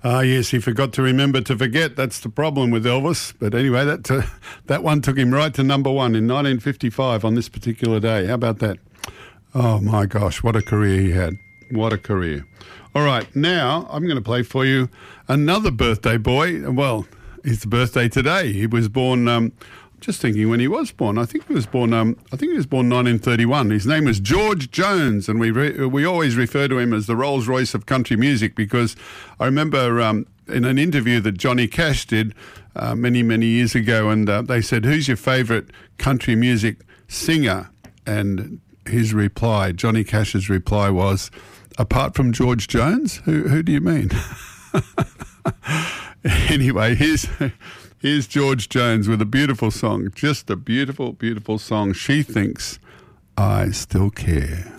Ah, yes, he forgot to remember to forget. That's the problem with Elvis. But anyway, that one took him right to number one in 1955 on this particular day. How about that? Oh, my gosh, what a career he had. What a career. All right, now I'm going to play for you another birthday boy. Well, it's birthday today. He was born... just thinking when he was born. I think he was born 1931. His name was George Jones, and we always refer to him as the Rolls-Royce of country music because I remember in an interview that Johnny Cash did many years ago, and they said, "Who's your favourite country music singer?" And his reply, Johnny Cash's reply was, "Apart from George Jones, who do you mean?" Anyway, Here's George Jones with a beautiful song, just a beautiful, beautiful song. She Thinks I Still Care.